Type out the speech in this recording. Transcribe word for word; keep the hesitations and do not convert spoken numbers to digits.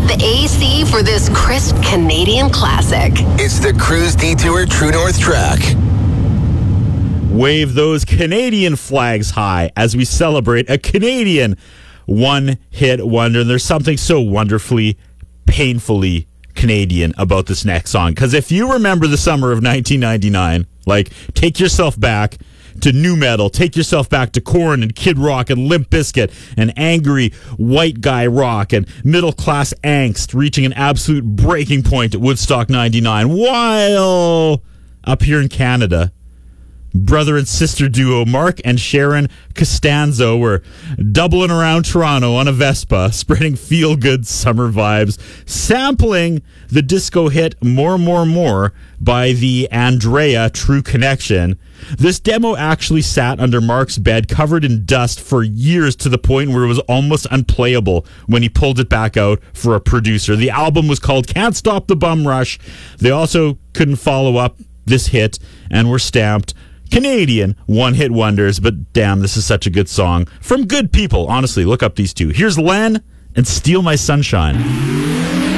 the A C for this crisp Canadian classic. It's the Cruise Detour True North track. Wave those Canadian flags high as we celebrate a Canadian one-hit wonder. And there's something so wonderfully, painfully Canadian about this next song. Because if you remember the summer of nineteen ninety-nine, like, take yourself back to nu metal, take yourself back to Korn and Kid Rock and Limp Bizkit and angry white guy rock and middle class angst reaching an absolute breaking point at Woodstock ninety-nine. While up here in Canada, brother and sister duo Mark and Sharon Costanzo were doubling around Toronto on a Vespa, spreading feel-good summer vibes, sampling the disco hit More, More, More by the Andrea True Connection. This demo actually sat under Mark's bed, covered in dust for years, to the point where it was almost unplayable when he pulled it back out for a producer. The album was called Can't Stop the Bum Rush. They also couldn't follow up this hit and were stamped Canadian one-hit wonders, but damn, this is such a good song from good people. Honestly, look up these two. Here's Len and Steal My Sunshine.